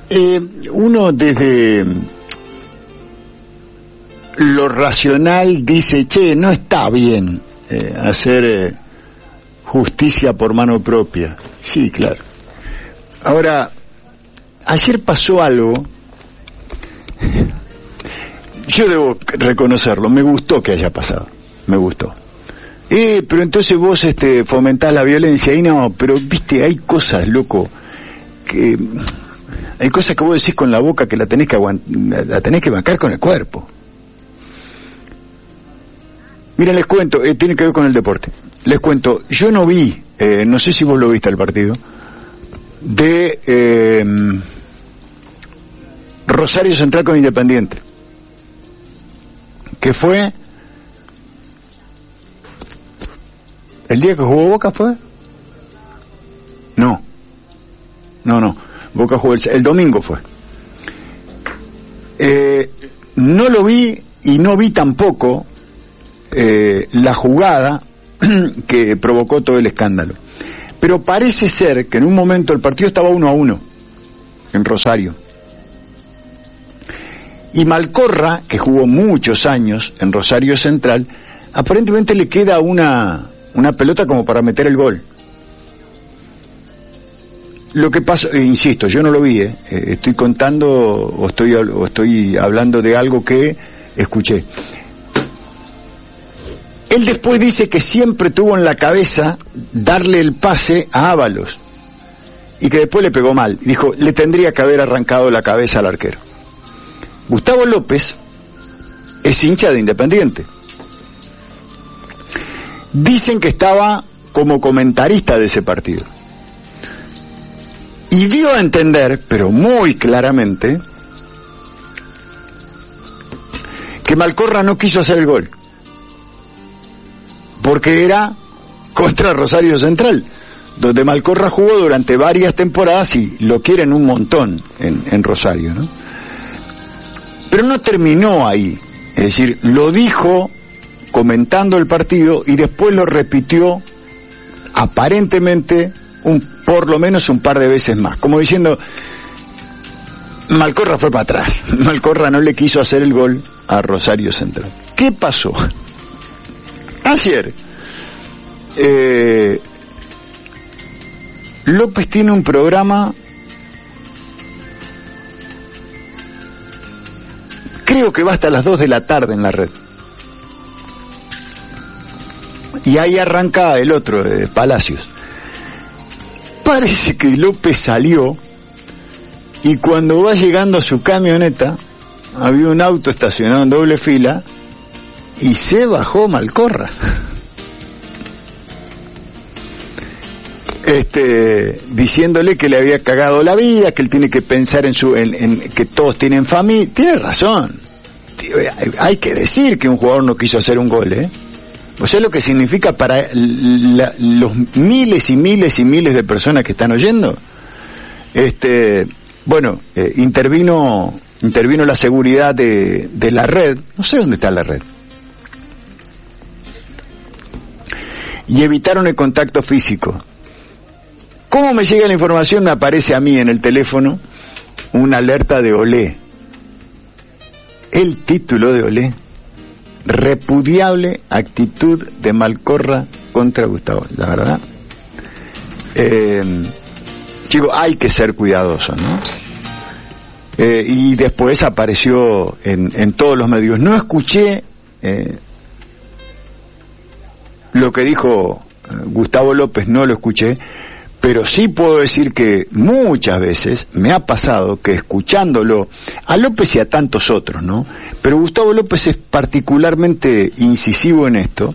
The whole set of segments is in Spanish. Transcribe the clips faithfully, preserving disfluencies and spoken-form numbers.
Eh, uno desde lo racional dice, che, no está bien eh, hacer eh, justicia por mano propia. Sí, claro. Ahora, ayer pasó algo, yo debo reconocerlo, me gustó que haya pasado, me gustó. Eh, pero entonces vos este, fomentás la violencia, y no, pero viste, hay cosas, loco, que hay cosas que vos decís con la boca que la tenés que aguantar, la tenés que bancar con el cuerpo. Mira, les cuento, eh, tiene que ver con el deporte. Les cuento, yo no vi, eh, no sé si vos lo viste el partido, de eh, Rosario Central con Independiente, que fue el día que jugó Boca, ¿fue? No, no, no, Boca jugó el, el domingo fue. Eh, no lo vi y no vi tampoco eh, la jugada que provocó todo el escándalo. Pero parece ser que en un momento el partido estaba uno a uno en Rosario. Y Malcorra, que jugó muchos años en Rosario Central, aparentemente le queda una, una pelota como para meter el gol. Lo que pasa, eh, insisto, yo no lo vi, eh, estoy contando o estoy, o estoy hablando de algo que escuché. Él después dice que siempre tuvo en la cabeza darle el pase a Ábalos y que después le pegó mal. Dijo, le tendría que haber arrancado la cabeza al arquero. Gustavo López es hincha de Independiente. Dicen que estaba como comentarista de ese partido. Y dio a entender, pero muy claramente, que Malcorra no quiso hacer el gol, porque era contra Rosario Central, donde Malcorra jugó durante varias temporadas y lo quieren un montón en, en Rosario, ¿no? Pero no terminó ahí, es decir, lo dijo comentando el partido y después lo repitió aparentemente un, por lo menos un par de veces más, como diciendo, Malcorra fue para atrás, Malcorra no le quiso hacer el gol a Rosario Central. ¿Qué pasó? Ayer, eh, López tiene un programa, creo que va hasta las dos de la tarde en la red. Y ahí arranca el otro, de Palacios. Parece que López salió y cuando va llegando a su camioneta, había un auto estacionado en doble fila y se bajó Malcorra. Este, diciéndole que le había cagado la vida, que él tiene que pensar en su, en, en que todos tienen familia. Tiene razón. Hay que decir que un jugador no quiso hacer un gol, ¿eh? O sea, lo que significa para la, los miles y miles y miles de personas que están oyendo. Este, bueno, eh, intervino, intervino la seguridad de, de la red. No sé dónde está la red. Y evitaron el contacto físico. ¿Cómo me llega la información? Me aparece a mí en el teléfono una alerta de Olé. El título de Olé: repudiable actitud de Malcorra contra Gustavo. La verdad, eh, chicos, hay que ser cuidadosos, ¿no? Eh, y después apareció en, en todos los medios. No escuché eh, lo que dijo Gustavo López, no lo escuché, pero sí puedo decir que muchas veces me ha pasado que escuchándolo a López y a tantos otros, ¿no? Pero Gustavo López es particularmente incisivo en esto,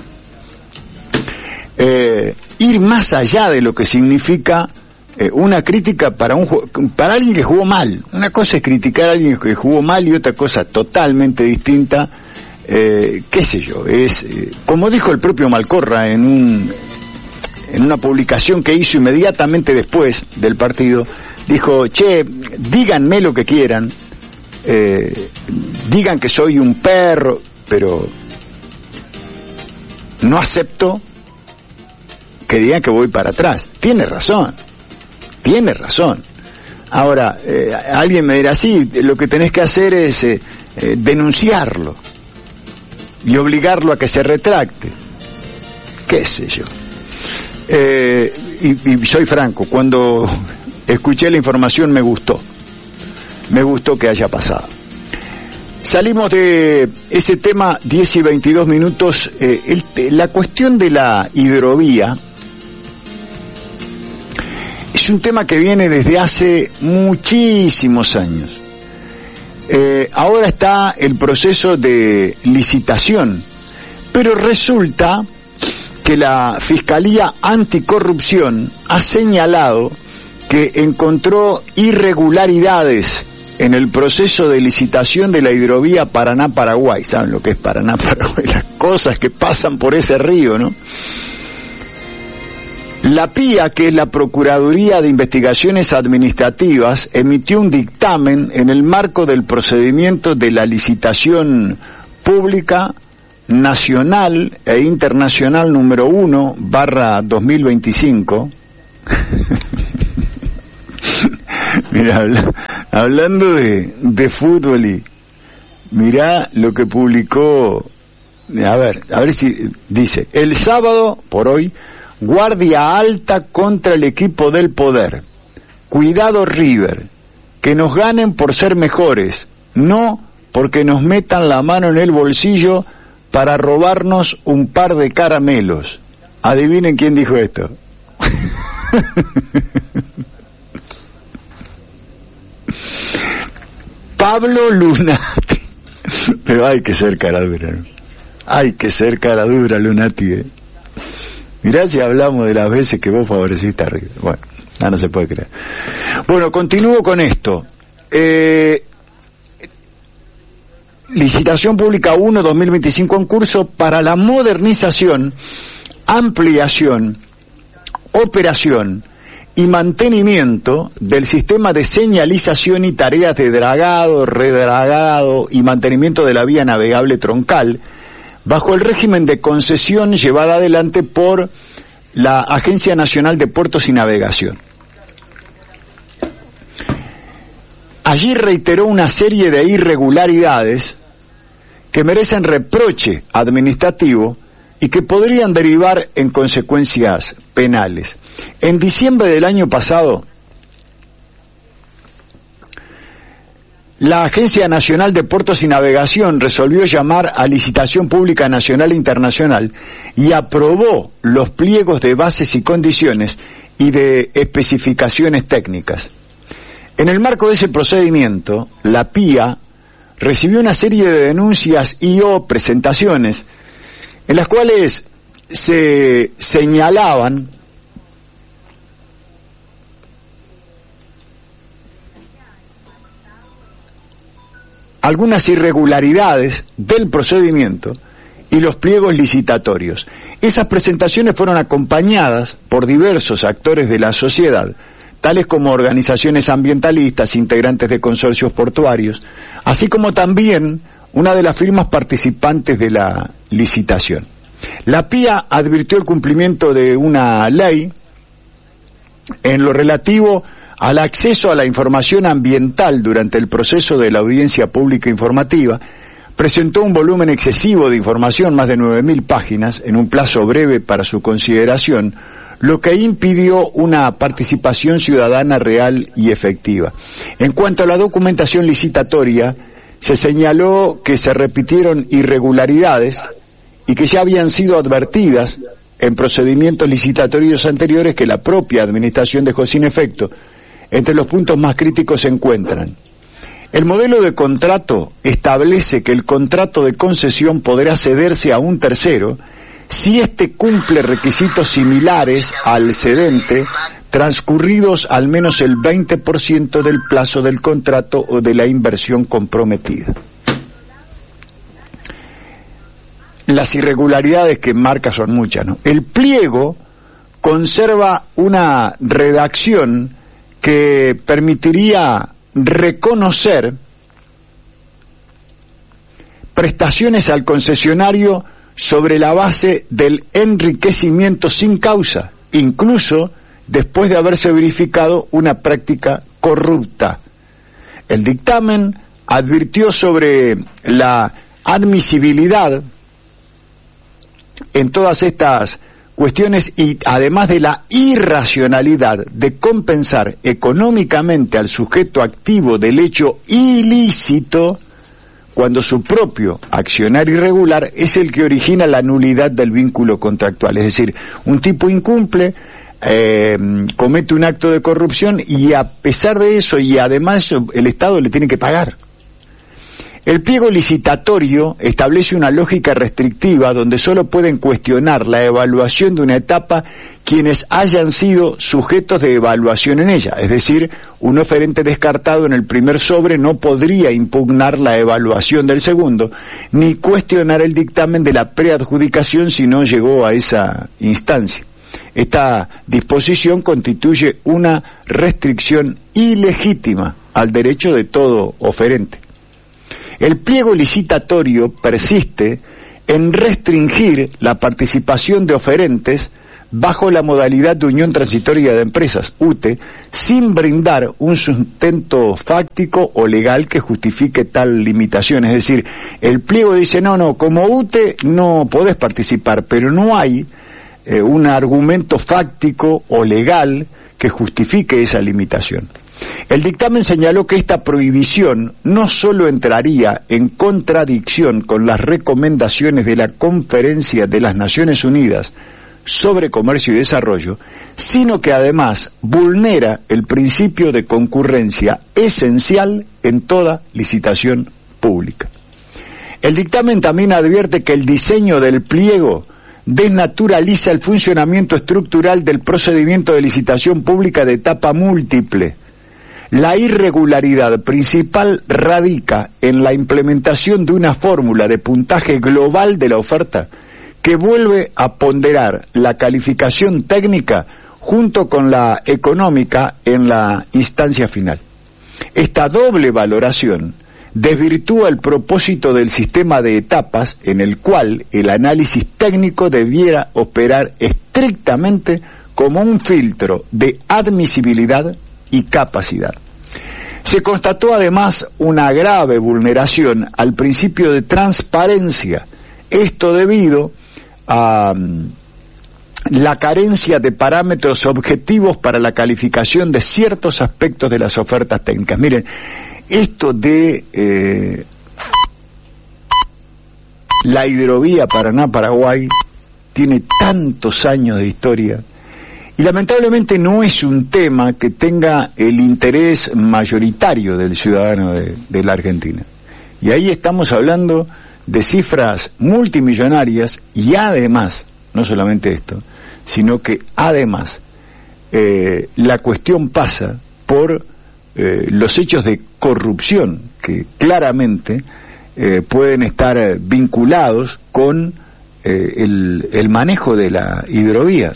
eh, ir más allá de lo que significa eh, una crítica para un para alguien que jugó mal. Una cosa es criticar a alguien que jugó mal y otra cosa totalmente distinta, eh, qué sé yo, es eh, como dijo el propio Malcorra en un en una publicación que hizo inmediatamente después del partido, dijo, che, díganme lo que quieran, eh, digan que soy un perro, pero no acepto que digan que voy para atrás. Tiene razón, tiene razón. Ahora, eh, alguien me dirá, sí, lo que tenés que hacer es eh, eh, denunciarlo y obligarlo a que se retracte. ¿Qué sé yo? Eh, y, y soy franco, cuando escuché la información me gustó. Me gustó que haya pasado. Salimos de ese tema, diez y veintidós minutos. Eh, el, la cuestión de la hidrovía es un tema que viene desde hace muchísimos años. Eh, ahora está el proceso de licitación, pero resulta que la Fiscalía Anticorrupción ha señalado que encontró irregularidades en el proceso de licitación de la hidrovía Paraná-Paraguay. ¿Saben lo que es Paraná-Paraguay? Las cosas que pasan por ese río, ¿no? La P I A, que es la Procuraduría de Investigaciones Administrativas, emitió un dictamen en el marco del procedimiento de la licitación pública nacional e internacional número uno barra dos mil veinticinco. Mira, habla, hablando de, de fútbol, y mirá lo que publicó, a ver, a ver si dice, el sábado, por hoy, guardia alta contra el equipo del poder. Cuidado River, que nos ganen por ser mejores, no porque nos metan la mano en el bolsillo para robarnos un par de caramelos. Adivinen quién dijo esto. Pablo Lunati. Pero hay que ser cara dura, ¿no? Hay que ser cara dura, Lunati, ¿eh? Mirá si hablamos de las veces que vos favoreciste a River. Bueno, no, no se puede creer. Bueno, continúo con esto. Eh, licitación pública uno dos mil veinticinco en curso para la modernización, ampliación, operación y mantenimiento del sistema de señalización y tareas de dragado, redragado y mantenimiento de la vía navegable troncal, bajo el régimen de concesión llevada adelante por la Agencia Nacional de Puertos y Navegación. Allí reiteró una serie de irregularidades que merecen reproche administrativo y que podrían derivar en consecuencias penales. En diciembre del año pasado, la Agencia Nacional de Puertos y Navegación resolvió llamar a licitación pública nacional e internacional y aprobó los pliegos de bases y condiciones y de especificaciones técnicas. En el marco de ese procedimiento, la P I A recibió una serie de denuncias y o presentaciones en las cuales se señalaban algunas irregularidades del procedimiento y los pliegos licitatorios. Esas presentaciones fueron acompañadas por diversos actores de la sociedad, tales como organizaciones ambientalistas, integrantes de consorcios portuarios, así como también una de las firmas participantes de la licitación. La P I A advirtió el cumplimiento de una ley en lo relativo al acceso a la información ambiental durante el proceso de la audiencia pública informativa, presentó un volumen excesivo de información, más de nueve mil páginas, en un plazo breve para su consideración, lo que impidió una participación ciudadana real y efectiva. En cuanto a la documentación licitatoria, se señaló que se repitieron irregularidades y que ya habían sido advertidas en procedimientos licitatorios anteriores que la propia administración dejó sin efecto. Entre los puntos más críticos se encuentran: el modelo de contrato establece que el contrato de concesión podrá cederse a un tercero si éste cumple requisitos similares al cedente, transcurridos al menos el veinte por ciento del plazo del contrato o de la inversión comprometida. Las irregularidades que marca son muchas, ¿no? El pliego conserva una redacción que permitiría reconocer prestaciones al concesionario sobre la base del enriquecimiento sin causa, incluso después de haberse verificado una práctica corrupta. El dictamen advirtió sobre la admisibilidad en todas estas cuestiones y además de la irracionalidad de compensar económicamente al sujeto activo del hecho ilícito cuando su propio accionar irregular es el que origina la nulidad del vínculo contractual. Es decir, un tipo incumple, eh, comete un acto de corrupción y a pesar de eso y además el Estado le tiene que pagar. El pliego licitatorio establece una lógica restrictiva donde solo pueden cuestionar la evaluación de una etapa quienes hayan sido sujetos de evaluación en ella. Es decir, un oferente descartado en el primer sobre no podría impugnar la evaluación del segundo, ni cuestionar el dictamen de la preadjudicación si no llegó a esa instancia. Esta disposición constituye una restricción ilegítima al derecho de todo oferente. El pliego licitatorio persiste en restringir la participación de oferentes bajo la modalidad de unión transitoria de empresas, U T E, sin brindar un sustento fáctico o legal que justifique tal limitación. Es decir, el pliego dice, no, no, como U T E no podés participar, pero no hay eh, un argumento fáctico o legal que justifique esa limitación. El dictamen señaló que esta prohibición no solo entraría en contradicción con las recomendaciones de la Conferencia de las Naciones Unidas sobre Comercio y Desarrollo, sino que además vulnera el principio de concurrencia esencial en toda licitación pública. El dictamen también advierte que el diseño del pliego desnaturaliza el funcionamiento estructural del procedimiento de licitación pública de etapa múltiple. La irregularidad principal radica en la implementación de una fórmula de puntaje global de la oferta que vuelve a ponderar la calificación técnica junto con la económica en la instancia final. Esta doble valoración desvirtúa el propósito del sistema de etapas en el cual el análisis técnico debiera operar estrictamente como un filtro de admisibilidad y capacidad. Se constató además una grave vulneración al principio de transparencia, esto debido a um, la carencia de parámetros objetivos para la calificación de ciertos aspectos de las ofertas técnicas. Miren, esto de eh, la hidrovía Paraná-Paraguay tiene tantos años de historia. Y lamentablemente no es un tema que tenga el interés mayoritario del ciudadano de, de la Argentina. Y ahí estamos hablando de cifras multimillonarias y además, no solamente esto, sino que además eh, la cuestión pasa por eh, los hechos de corrupción que claramente eh, pueden estar vinculados con eh, el, el manejo de la hidrovía.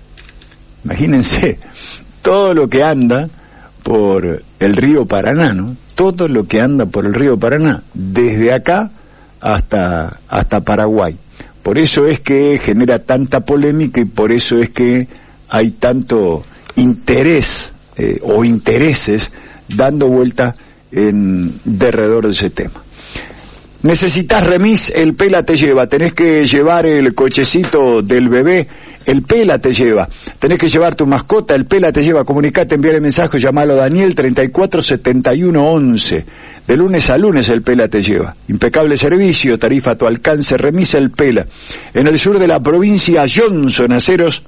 Imagínense, todo lo que anda por el río Paraná, ¿no? Todo lo que anda por el río Paraná, desde acá hasta, hasta Paraguay. Por eso es que genera tanta polémica y por eso es que hay tanto interés eh, o intereses dando vuelta en derredor de ese tema. Necesitas remis, el Pela te lleva. Tenés que llevar el cochecito del bebé, el Pela te lleva. Tenés que llevar tu mascota, el Pela te lleva. Comunicate, enviar el mensaje, llamalo a Daniel treinta y cuatro setenta y uno once. De lunes a lunes el Pela te lleva. Impecable servicio, tarifa a tu alcance, remis el Pela. En el sur de la provincia, Johnson Aceros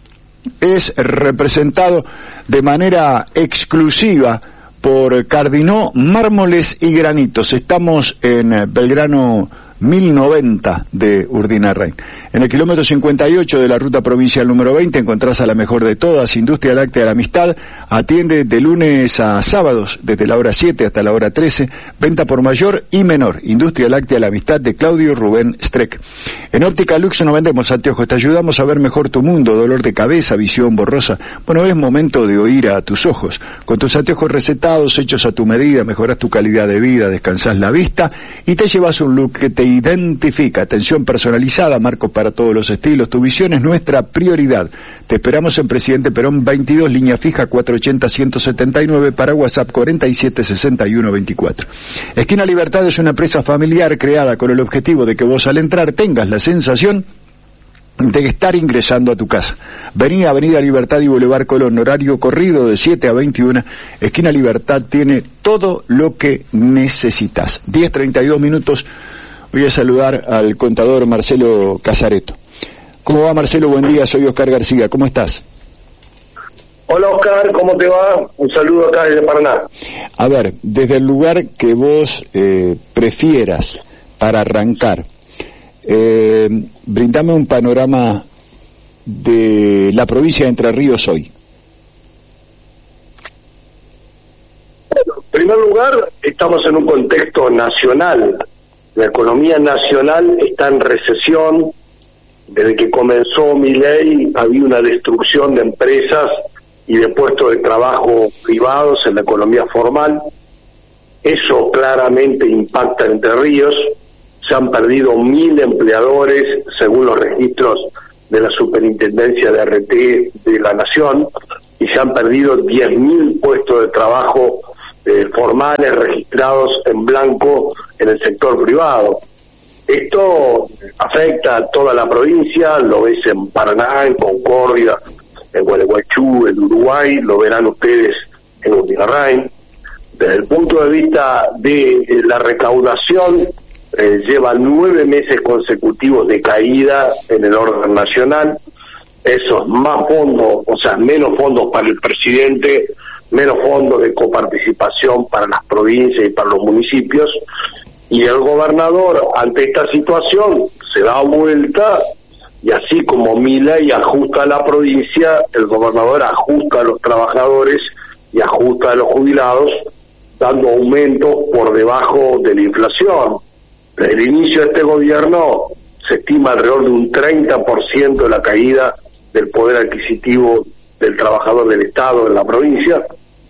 es representado de manera exclusiva por Cardinó, Mármoles y Granitos. Estamos en Belgrano mil noventa de Urdinarrain. En el kilómetro cincuenta y ocho de la ruta provincial número veinte encontrás a la mejor de todas, Industria Láctea de la Amistad. Atiende de lunes a sábados, desde la hora siete hasta la hora trece, venta por mayor y menor. Industria Láctea de la Amistad de Claudio Rubén Streck. En Óptica Lux no vendemos anteojos, te ayudamos a ver mejor tu mundo, dolor de cabeza, visión borrosa. Bueno, es momento de oír a tus ojos. Con tus anteojos recetados, hechos a tu medida, mejoras tu calidad de vida, descansás la vista y te llevas un look que te identifica. Atención personalizada, marcos para todos los estilos. Tu visión es nuestra prioridad. Te esperamos en Presidente Perón veintidós, línea fija cuatrocientos ochenta, ciento setenta y nueve, para WhatsApp cuarenta y siete sesenta y uno veinticuatro. Esquina Libertad es una empresa familiar creada con el objetivo de que vos al entrar tengas la sensación de estar ingresando a tu casa. Vení a Avenida Libertad y Boulevard Colón, horario corrido de siete a veintiuna. Esquina Libertad tiene todo lo que necesitas. diez treinta y dos minutos. Voy a saludar al contador Marcelo Casareto. ¿Cómo va, Marcelo? Buen día, soy Oscar García. ¿Cómo estás? Hola, Oscar, ¿cómo te va? Un saludo acá desde Paraná. A ver, desde el lugar que vos eh, prefieras para arrancar, Eh, brindame un panorama de la provincia de Entre Ríos hoy. En primer lugar, estamos en un contexto nacional. La economía nacional está en recesión. Desde que comenzó Milei había una destrucción de empresas y de puestos de trabajo privados en la economía formal. Eso claramente impacta en Entre Ríos. Se han perdido mil empleadores, según los registros de la Superintendencia de R T de la Nación, y se han perdido diez mil puestos de trabajo eh, formales registrados en blanco en el sector privado. Esto afecta a toda la provincia, lo ves en Paraná, en Concordia, en Gualeguaychú, en Uruguay, lo verán ustedes en Urdinarrain. Desde el punto de vista de eh, la recaudación, Eh, lleva nueve meses consecutivos de caída en el orden nacional. Eso es más fondos, o sea, menos fondos para el presidente, menos fondos de coparticipación para las provincias y para los municipios, y el gobernador ante esta situación se da vuelta, y así como Milei ajusta a la provincia, el gobernador ajusta a los trabajadores y ajusta a los jubilados, dando aumentos por debajo de la inflación. Desde el inicio de este gobierno se estima alrededor de un treinta por ciento de la caída del poder adquisitivo del trabajador del Estado en la provincia,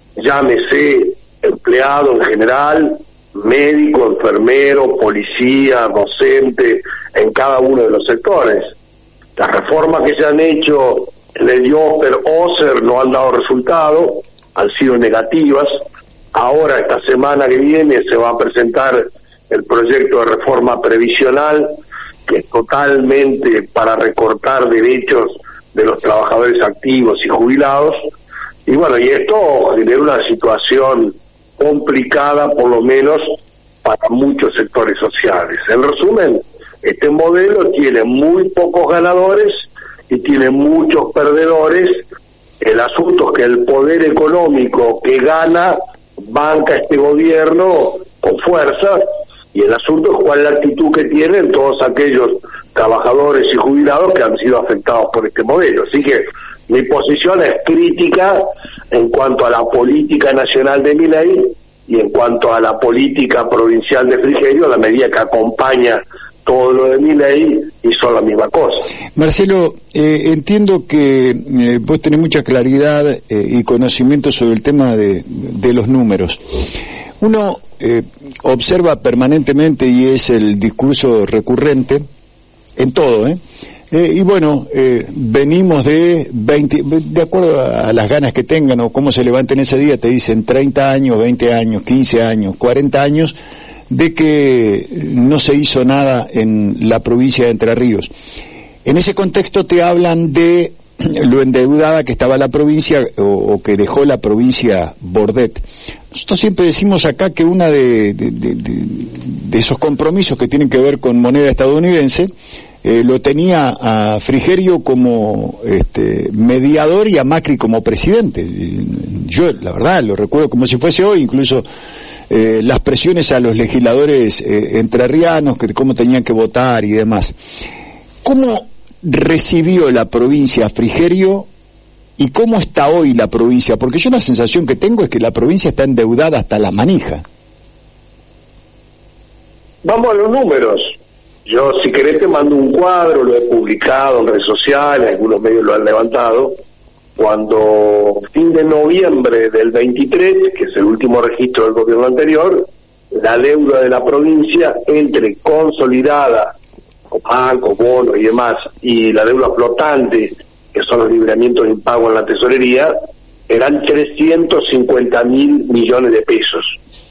llámese empleado en general, médico, enfermero, policía, docente, en cada uno de los sectores. Las reformas que se han hecho en el IOPER, OSER no han dado resultado, han sido negativas. Ahora, esta semana que viene, se va a presentar el proyecto de reforma previsional, que es totalmente para recortar derechos de los trabajadores activos y jubilados, y bueno, y esto genera una situación complicada, por lo menos para muchos sectores sociales. En resumen, este modelo tiene muy pocos ganadores y tiene muchos perdedores. El asunto es que el poder económico que gana banca este gobierno con fuerza, y el asunto es cuál es la actitud que tienen todos aquellos trabajadores y jubilados que han sido afectados por este modelo. Así que mi posición es crítica en cuanto a la política nacional de Milei y en cuanto a la política provincial de Frigerio, a la medida que acompaña todo lo de Milei y son la misma cosa. Marcelo, eh, entiendo que eh, vos tenés mucha claridad eh, y conocimiento sobre el tema de, de los números. Uno eh, observa permanentemente, y es el discurso recurrente en todo, ¿eh? Eh, y bueno, eh, venimos de veinte, de acuerdo a, a las ganas que tengan o cómo se levanten ese día, te dicen treinta años, veinte años, quince años, cuarenta años, de que no se hizo nada en la provincia de Entre Ríos. En ese contexto te hablan de lo endeudada que estaba la provincia o, o que dejó la provincia Bordet. Nosotros siempre decimos acá que una de, de, de, de, de esos compromisos que tienen que ver con moneda estadounidense eh, lo tenía a Frigerio como este, mediador y a Macri como presidente. Yo, la verdad, lo recuerdo como si fuese hoy, incluso eh, las presiones a los legisladores eh, entrerrianos, que cómo tenían que votar y demás. ¿Cómo recibió la provincia a Frigerio y cómo está hoy la provincia? Porque yo la sensación que tengo es que la provincia está endeudada hasta la manija. Vamos a los números. Yo, si querés, te mando un cuadro, lo he publicado en redes sociales, algunos medios lo han levantado. Cuando fin de noviembre del veintitrés, que es el último registro del gobierno anterior, la deuda de la provincia entre consolidada, con bancos, bonos y demás, y la deuda flotante, que son los libramientos de impago en la tesorería, eran trescientos cincuenta mil millones de pesos.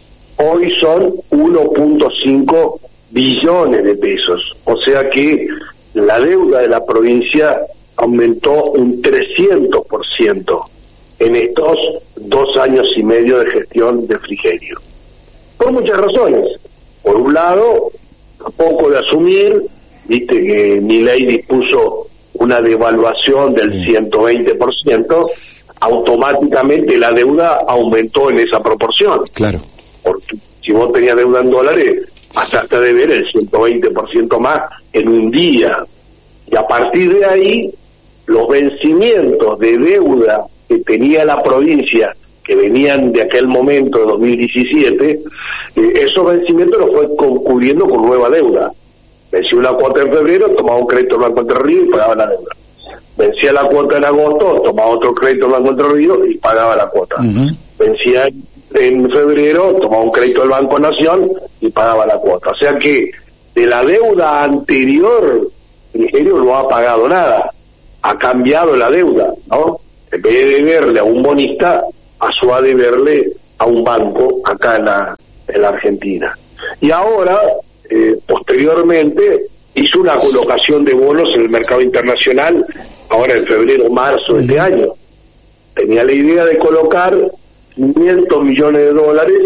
Hoy son uno punto cinco billones de pesos. O sea que la deuda de la provincia aumentó un trescientos por ciento en estos dos años y medio de gestión de Frigerio. Por muchas razones. Por un lado, a poco de asumir, viste que Milei dispuso una devaluación del ciento veinte por ciento, automáticamente la deuda aumentó en esa proporción. Claro. Porque si vos tenías deuda en dólares, pasaste a deber el ciento veinte por ciento más en un día. Y a partir de ahí, los vencimientos de deuda que tenía la provincia, que venían de aquel momento, de dos mil diecisiete, eh, esos vencimientos los fue cubriendo con nueva deuda. Vencía una cuota en febrero, tomaba un crédito Banco Entre Ríos y pagaba la deuda. Vencía la cuota en agosto, tomaba otro crédito Banco Entre Ríos y pagaba la cuota. Uh-huh. Vencía en febrero, tomaba un crédito del Banco Nación y pagaba la cuota. O sea que de la deuda anterior, Frigerio no ha pagado nada, ha cambiado la deuda, ¿no? En vez de deberle a un bonista, pasó a deberle a un banco acá en la, en la Argentina. Y ahora, eh, posteriormente, hizo una colocación de bonos en el mercado internacional, ahora en febrero, marzo de este año. Tenía la idea de colocar quinientos millones de dólares,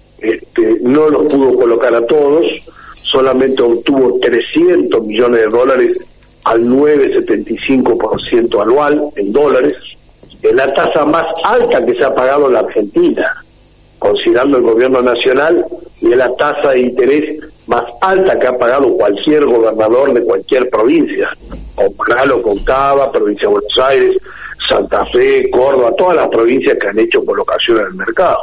este, no los pudo colocar a todos, solamente obtuvo trescientos millones de dólares al nueve coma setenta y cinco por ciento anual en dólares. Es la tasa más alta que se ha pagado en la Argentina, considerando el gobierno nacional, y es la tasa de interés más alta que ha pagado cualquier gobernador de cualquier provincia. Comparalo con Cava, provincia de Buenos Aires, Santa Fe, Córdoba, todas las provincias que han hecho colocación en el mercado.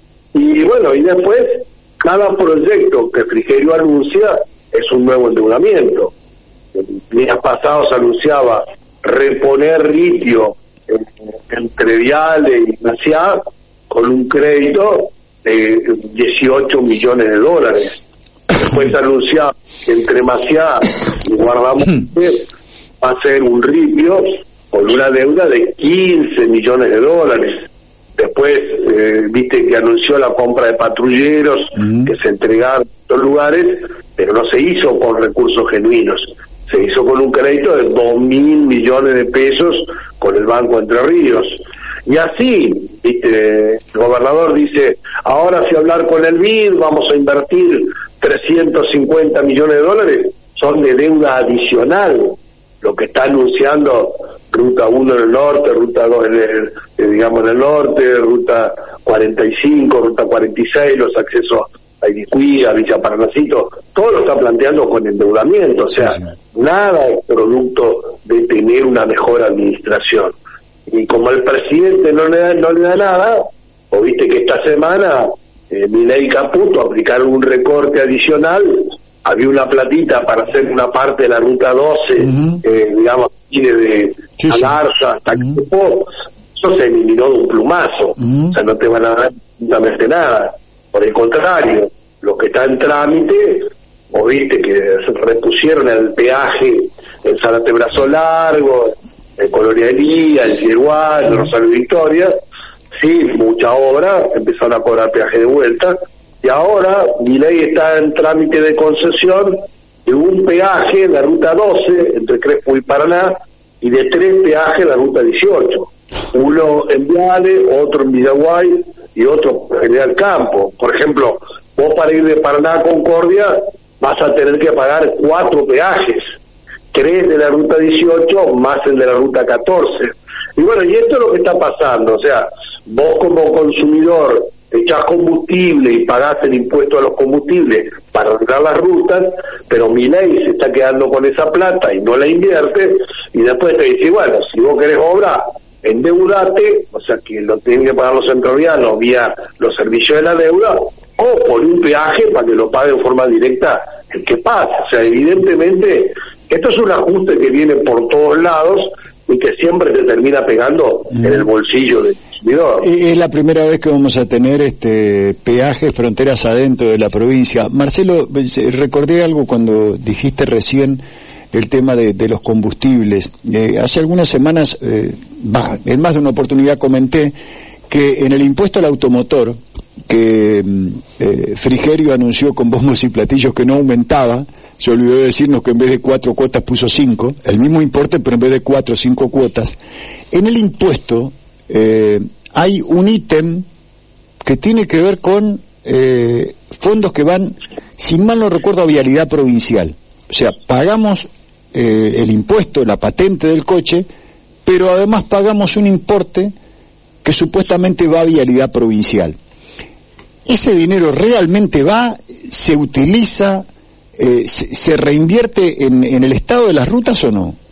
Y bueno, y después, cada proyecto que Frigerio anuncia es un nuevo endeudamiento. En días pasados anunciaba reponer litio entre Viale y Maciá con un crédito de dieciocho millones de dólares. Después anunciaba que entre Maciá y Guardamonte va a ser un ripio con una deuda de quince millones de dólares. Después, eh, viste que anunció la compra de patrulleros uh-huh. que se entregaron a estos lugares, pero no se hizo con recursos genuinos. Se hizo con un crédito de dos mil millones de pesos con el Banco Entre Ríos. Y así, viste, el gobernador dice, ahora si hablar con el B I D vamos a invertir trescientos cincuenta millones de dólares, son de deuda adicional. Lo que está anunciando Ruta uno en el norte, Ruta dos en el, eh, digamos en el norte, Ruta cuarenta y cinco, Ruta cuarenta y seis, los accesos a Iricuí, a Villa Paranacito, todo lo está planteando con endeudamiento, o sea, sí, sí. Nada es producto de tener una mejor administración. Y como el presidente no le da, no le da nada, o viste que esta semana eh, Milei y Caputo aplicaron un recorte adicional, había una platita para hacer una parte de la Ruta doce, uh-huh. eh, digamos, de sí, Alarza sí. hasta uh-huh. Quepó, eso se eliminó de un plumazo, uh-huh. o sea, no te van a dar absolutamente nada. Por el contrario, lo que está en trámite, o viste que se repusieron el peaje en Zárate Brazo Largo, en Colonia Elía, en Yeruá, en Rosario Victoria, sí, mucha obra, empezaron a cobrar peaje de vuelta, y ahora Milei está en trámite de concesión de un peaje en la Ruta doce, entre Crespo y Paraná, y de tres peajes en la Ruta dieciocho. Uno en Viale, otro en Villaguay y otro en General Campo. Por ejemplo, vos para ir de Paraná a Concordia vas a tener que pagar cuatro peajes, tres de la Ruta dieciocho más el de la Ruta catorce. Y bueno, y esto es lo que está pasando, o sea, vos como consumidor echás combustible y pagás el impuesto a los combustibles para arreglar las rutas, pero Milei se está quedando con esa plata y no la invierte, y después te dice, bueno, si vos querés obra, endeudate, o sea que lo tienen que pagar los entrerrianos vía los servicios de la deuda, o por un peaje para que lo pague de forma directa el que pase. O sea, evidentemente, esto es un ajuste que viene por todos lados y que siempre te termina pegando mm. en el bolsillo de los consumidor. Es la primera vez que vamos a tener este peajes, fronteras adentro de la provincia. Marcelo, recordé algo cuando dijiste recién el tema de, de los combustibles. Eh, hace algunas semanas, eh, bah, en más de una oportunidad comenté que en el impuesto al automotor, que eh, Frigerio anunció con bombos y platillos que no aumentaba, se olvidó de decirnos que en vez de cuatro cuotas puso cinco, el mismo importe pero en vez de cuatro o cinco cuotas. En el impuesto eh, hay un ítem que tiene que ver con eh, fondos que van, si mal no recuerdo, a vialidad provincial. O sea, pagamos eh, el impuesto, la patente del coche, pero además pagamos un importe que supuestamente va a vialidad provincial. ¿Ese dinero realmente va, se utiliza, eh, se, se reinvierte en, en el estado de las rutas o no?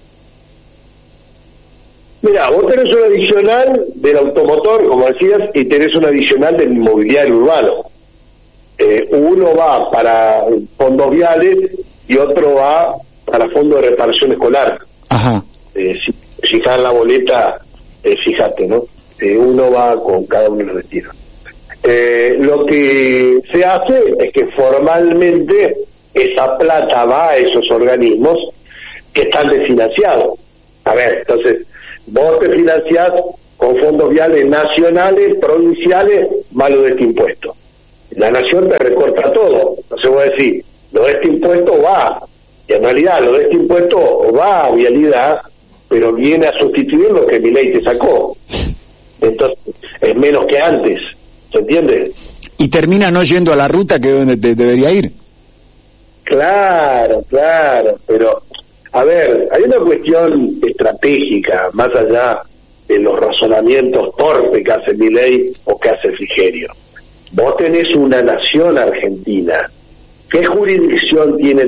Mira, vos tenés un adicional del automotor, como decías, y tenés un adicional del inmobiliario urbano. Eh, uno va para fondos viales y otro va para fondos de reparación escolar. Ajá. Eh, si, si está en la boleta, eh, fíjate, ¿no? Eh, uno va con cada uno de los destinos. Eh, lo que se hace es que formalmente esa plata va a esos organismos que están desfinanciados. A ver, entonces, vos te financiás con fondos viales nacionales, provinciales, más lo de este impuesto. La nación te recorta todo. Entonces vos decís, lo de este impuesto va, y en realidad lo de este impuesto va a vialidad, pero viene a sustituir lo que mi ley te sacó. Entonces, es menos que antes, ¿se entiende? Y termina no yendo a la ruta que es donde te debería ir. Claro, claro, pero, a ver, hay una cuestión estratégica, más allá de los razonamientos torpes que hace Milei o que hace Frigerio. Vos tenés una nación argentina. ¿Qué jurisdicción tiene